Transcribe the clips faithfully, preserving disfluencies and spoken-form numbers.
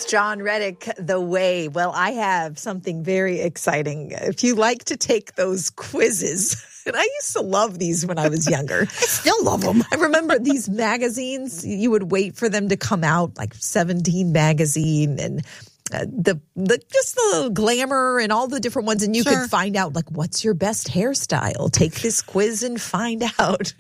John Reddick, The Way. Well, I have something very exciting. If you like to take those quizzes, and I used to love these when I was younger. I still love them. I remember these magazines, you would wait for them to come out, like seventeen magazine and Uh, the the just the little glamour and all the different ones, and you Sure. could find out, like, what's your best hairstyle? Take this quiz and find out.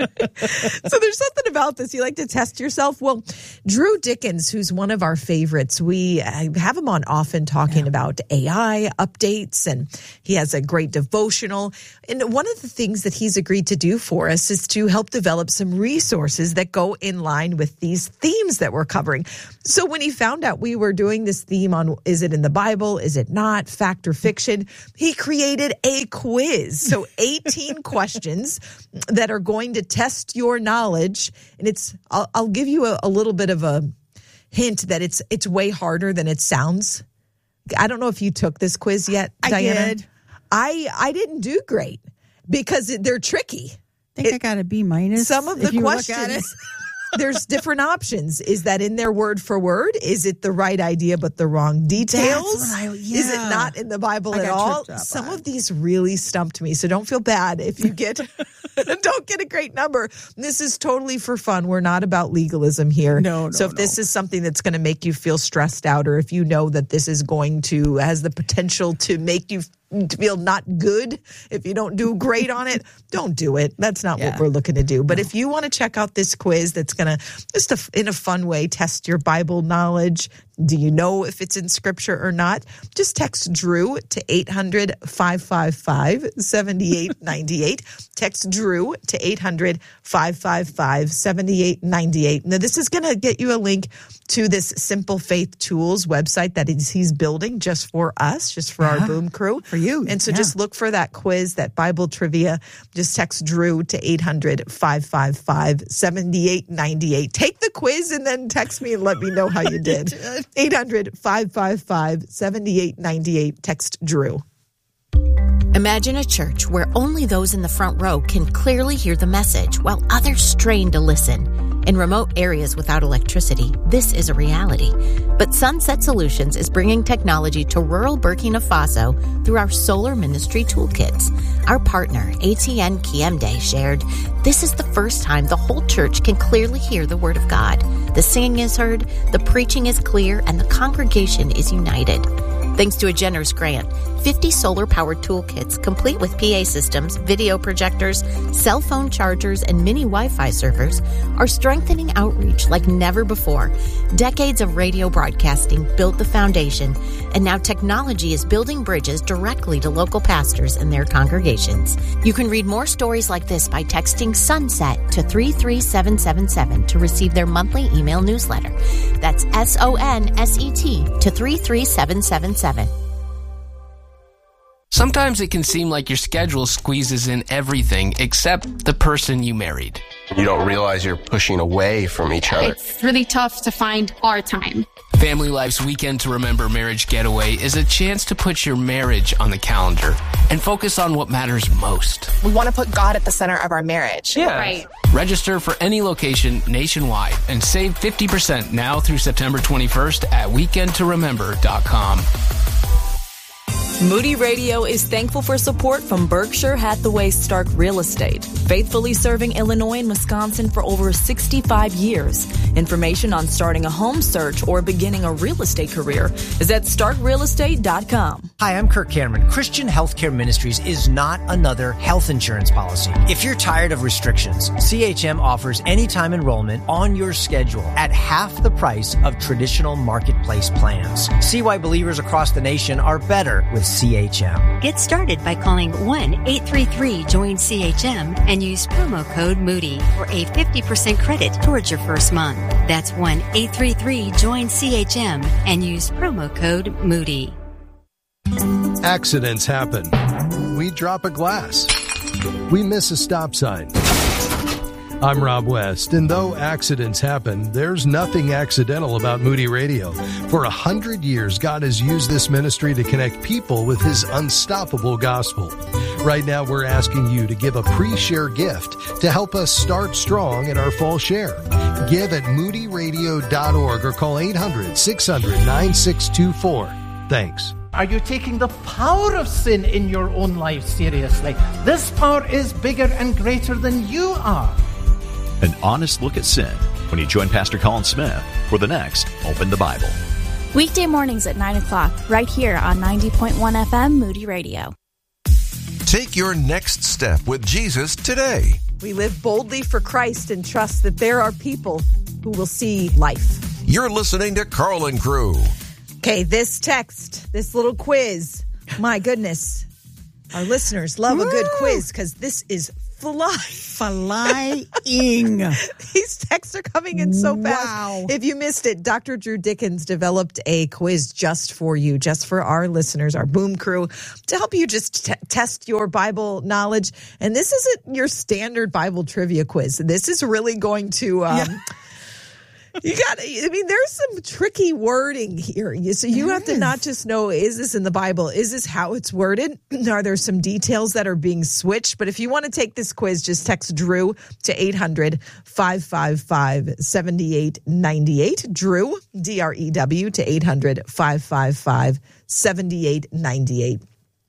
So there's something about this. You like to test yourself. Well, Drew Dickens, who's one of our favorites, we uh, have him on often talking yeah. about A I updates, and he has a great devotional. And one of the things that he's agreed to do for us is to help develop some resources that go in line with these themes that we're covering. So when he found out we were doing this theme on, is it in the Bible? Is it not? Fact or fiction? He created a quiz. So eighteen questions that are going to test your knowledge. And it's, I'll, I'll give you a, a little bit of a hint that it's, it's way harder than it sounds. I don't know if you took this quiz yet, I Diana. did. I, I didn't do great because it, they're tricky. I think It- I got a B minus. Some of the if you look at it. questions, there's different options. Is that in there word for word? Is it the right idea but the wrong details? That's what I- Is it yeah. not in the Bible I at got all? tripped up Some on. of these really stumped me, so don't feel bad if you get don't get a great number. This is totally for fun. We're not about legalism here. No, no, So if no. this is something that's going to make you feel stressed out, or if you know that this is going to has the potential to make you to feel not good if you don't do great on it, don't do it. That's not Yeah. what we're looking to do. But if you want to check out this quiz that's going to, just a, in a fun way, test your Bible knowledge, do you know if it's in Scripture or not? Just text Drew to eight hundred, five five five, seven eight nine eight. Text Drew to eight hundred, five five five, seven eight nine eight. Now, this is going to get you a link to this Simple Faith Tools website that he's, he's building just for us, just for Yeah. our Boom crew. For you. And so Yeah. just look for that quiz, that Bible trivia. Just text Drew to eight hundred, five five five, seven eight nine eight. Take the quiz and then text me and let me know how you did. eight hundred, five five five, seven eight nine eight. Text Drew. Imagine a church where only those in the front row can clearly hear the message while others strain to listen. In remote areas without electricity, this is a reality. But Sunset Solutions is bringing technology to rural Burkina Faso through our Solar Ministry Toolkits. Our partner, A T N Kiemde, shared, "This is the first time the whole church can clearly hear the Word of God. The singing is heard, the preaching is clear, and the congregation is united." Thanks to a generous grant, fifty solar-powered toolkits complete with P A systems, video projectors, cell phone chargers, and mini Wi-Fi servers are strengthening outreach like never before. Decades of radio broadcasting built the foundation, and now technology is building bridges directly to local pastors and their congregations. You can read more stories like this by texting SUNSET to three three seven seven seven to receive their monthly email newsletter. That's S O N S E T to three three seven seven seven. Sometimes it can seem like your schedule squeezes in everything except the person you married. You don't realize you're pushing away from each other. It's really tough to find our time. Family Life's Weekend to Remember Marriage Getaway is a chance to put your marriage on the calendar and focus on what matters most. We want to put God at the center of our marriage. Yeah. Right. Register for any location nationwide and save fifty percent now through September twenty-first at weekend to remember dot com. Moody Radio is thankful for support from Berkshire Hathaway Stark Real Estate, faithfully serving Illinois and Wisconsin for over sixty-five years. Information on starting a home search or beginning a real estate career is at stark real estate dot com. Hi, I'm Kirk Cameron. Christian Healthcare Ministries is not another health insurance policy. If you're tired of restrictions, C H M offers anytime enrollment on your schedule at half the price of traditional marketplace plans. See why believers across the nation are better with C H M. Get started by calling one eight three three join C H M and use promo code Moody for a fifty percent credit towards your first month. That's one eight three three join C H M and use promo code Moody. Accidents happen. We drop a glass. We miss a stop sign. I'm Rob West, and though accidents happen, there's nothing accidental about Moody Radio. For a hundred years, God has used this ministry to connect people with His unstoppable gospel. Right now, we're asking you to give a pre-share gift to help us start strong in our fall share. Give at moody radio dot org or call eight hundred, six hundred, nine six two four. Thanks. Are you taking the power of sin in your own life seriously? This power is bigger and greater than you are. An honest look at sin when you join Pastor Colin Smith for the next Open the Bible. Weekday mornings at nine o'clock, right here on ninety point one F M Moody Radio. Take your next step with Jesus today. We live boldly for Christ and trust that there are people who will see life. You're listening to Carlin Crew. Okay, this text, this little quiz, my goodness. Our listeners love a good quiz because this is fly. Flying. These texts are coming in so fast. Wow. If you missed it, Doctor Drew Dickens developed a quiz just for you, just for our listeners, our Boom Crew, to help you just t- test your Bible knowledge. And this isn't your standard Bible trivia quiz. This is really going to... Um, yeah. You got, I mean, there's some tricky wording here. So you have to not just know, is this in the Bible? Is this how it's worded? Are there some details that are being switched? But if you want to take this quiz, just text Drew to eight hundred, five five five, seven eight nine eight. Drew, D R E W, to eight hundred, five five five, seven eight nine eight.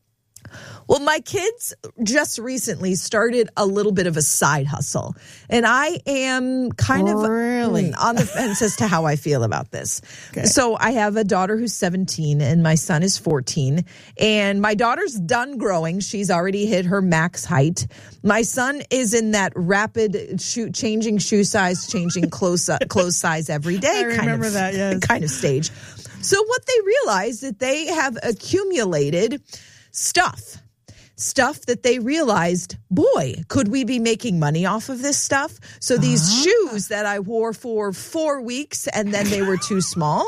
Well, my kids just recently started a little bit of a side hustle, and I am kind of really? on the fence as to how I feel about this. Okay. So I have a daughter who's seventeen, and my son is fourteen, and my daughter's done growing. She's already hit her max height. My son is in that rapid shoe, changing shoe size, changing clothes, clothes size every day. I remember kind of, that, yes. kind of stage. So what they realized that they have accumulated stuff. Stuff that they realized, boy, could we be making money off of this stuff? So these uh-huh. shoes that I wore for four weeks and then they were too small,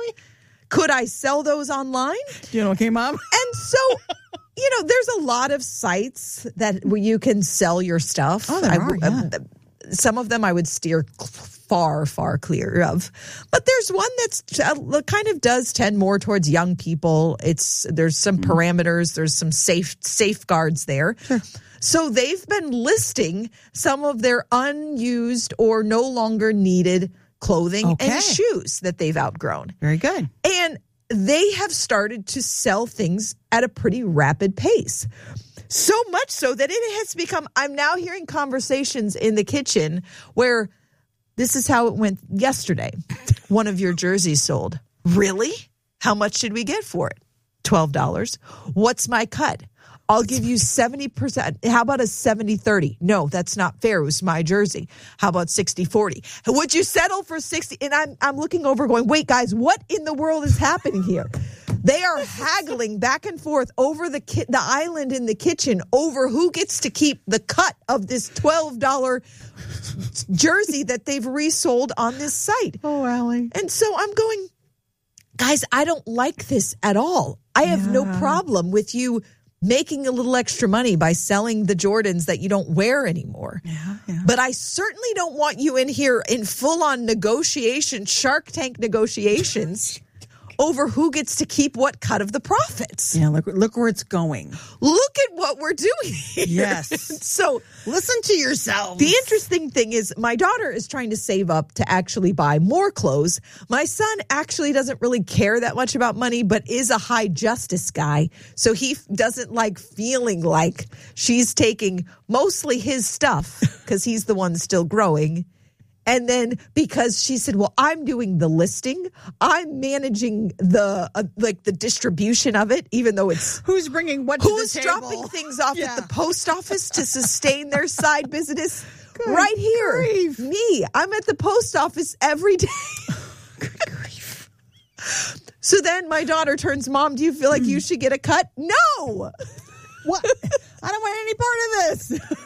could I sell those online? You know, okay, Mom? And so, you know, there's a lot of sites that where you can sell your stuff. Oh, there I, are, yeah. uh, some of them I would steer far, far clear of. But there's one that's uh, kind of does tend more towards young people. It's there's some mm. parameters, there's some safe safeguards there. Sure. So they've been listing some of their unused or no longer needed clothing okay. and shoes that they've outgrown. Very good. And they have started to sell things at a pretty rapid pace. So much so that it has become, I'm now hearing conversations in the kitchen where this is how it went yesterday. One of your jerseys sold. Really? How much did we get for it? twelve dollars. What's my cut? I'll give you seventy percent. How about a seventy thirty? No, that's not fair. It was my jersey. How about sixty forty? Would you settle for sixty? And I'm I'm looking over going, wait, guys, what in the world is happening here? They are haggling back and forth over the ki- the island in the kitchen over who gets to keep the cut of this twelve dollars jersey that they've resold on this site. Oh, Allie. And so I'm going, guys, I don't like this at all. I have yeah. no problem with you making a little extra money by selling the Jordans that you don't wear anymore. Yeah, yeah. But I certainly don't want you in here in full-on negotiation, Shark Tank negotiations over who gets to keep what cut of the profits. Yeah, look look where it's going. Look at what we're doing here. Yes. So listen to yourself. The interesting thing is my daughter is trying to save up to actually buy more clothes. My son actually doesn't really care that much about money, but is a high justice guy. So he doesn't like feeling like she's taking mostly his stuff because he's the one still growing. And then because she said, well, I'm doing the listing, I'm managing the uh, like the distribution of it, even though it's who's bringing what to who's the table? dropping things off yeah. at the post office to sustain their side business. Good right here, grief. me, I'm at the post office every day. Good grief. So then my daughter turns, Mom, do you feel like you should get a cut? No. What? I don't want any part of this.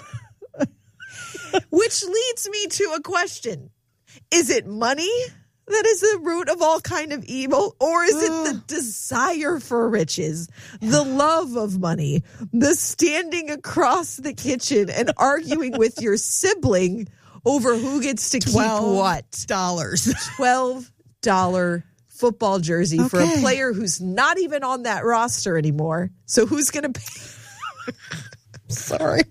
Which leads me to a question. Is it money that is the root of all kind of evil? Or is it the desire for riches, the love of money, the standing across the kitchen and arguing with your sibling over who gets to keep what? Dollars. twelve dollars football jersey okay. for a player who's not even on that roster anymore. So who's going to pay? Sorry.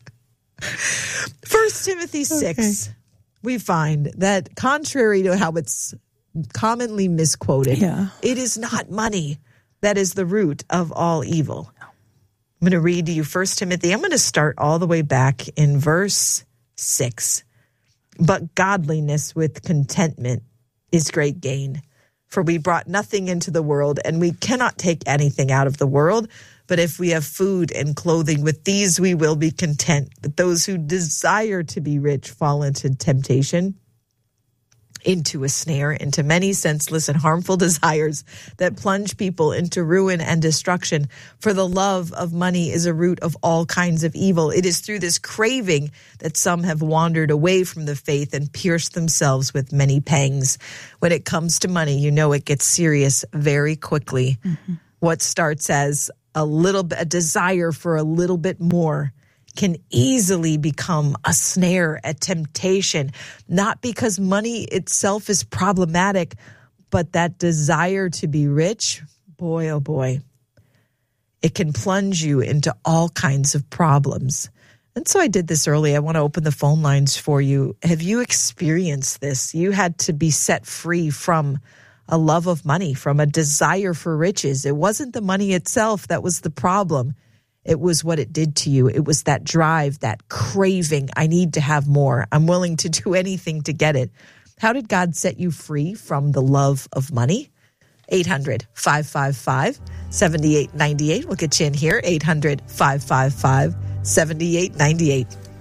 First Timothy six, okay. we find that contrary to how it's commonly misquoted, yeah. it is not money that is the root of all evil. I'm going to read to you First Timothy. I'm going to start all the way back in verse six. But godliness with contentment is great gain. For we brought nothing into the world, and we cannot take anything out of the world. But if we have food and clothing, with these we will be content. But those who desire to be rich fall into temptation, into a snare, into many senseless and harmful desires that plunge people into ruin and destruction. For the love of money is a root of all kinds of evil. It is through this craving that some have wandered away from the faith and pierced themselves with many pangs. When it comes to money, you know it gets serious very quickly. Mm-hmm. What starts as a little bit, a desire for a little bit more, can easily become a snare, a temptation, not because money itself is problematic, but that desire to be rich, boy, oh boy, it can plunge you into all kinds of problems. And so I did this early. I want to open the phone lines for you. Have you experienced this? You had to be set free from a love of money, from a desire for riches. It wasn't the money itself that was the problem. It was what it did to you. It was that drive, that craving. I need to have more. I'm willing to do anything to get it. How did God set you free from the love of money? eight hundred, five five five, seven eight nine eight. We'll get you in here. eight hundred, five five five, seven eight nine eight.